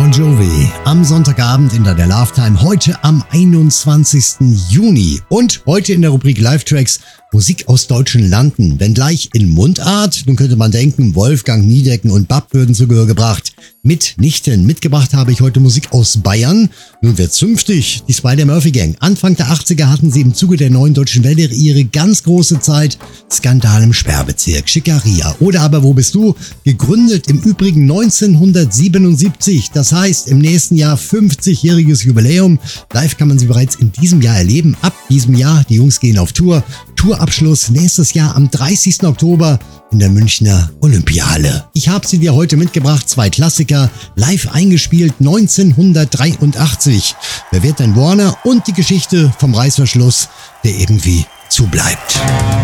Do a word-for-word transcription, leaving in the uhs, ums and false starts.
Bon Jovi am Sonntagabend in der Love Time, heute am einundzwanzigsten Juni. Und heute in der Rubrik Live-Tracks Musik aus deutschen Landen. Wenngleich in Mundart, nun könnte man denken, Wolfgang, Niedecken und Bab würden zu Gehör gebracht. Mitnichten. Mitgebracht habe ich heute Musik aus Bayern. Nun wird's zünftig. Die Spider-Murphy-Gang. Anfang der achtziger hatten sie im Zuge der neuen Deutschen Welle ihre ganz große Zeit. Skandal im Sperrbezirk, Schickeria. Oder aber Wo bist du? Gegründet im Übrigen neunzehnhundertsiebenundsiebzig. Das heißt, im nächsten Jahr fünfzigjähriges Jubiläum. Live kann man sie bereits in diesem Jahr erleben. Ab diesem Jahr. Die Jungs gehen auf Tour. Tourabschluss nächstes Jahr am dreißigsten Oktober in der Münchner Olympiahalle. Ich habe sie dir heute mitgebracht, zwei Klassiker, live eingespielt neunzehnhundertdreiundachtzig. Wer wird denn Warner? Und die Geschichte vom Reißverschluss, der irgendwie zubleibt.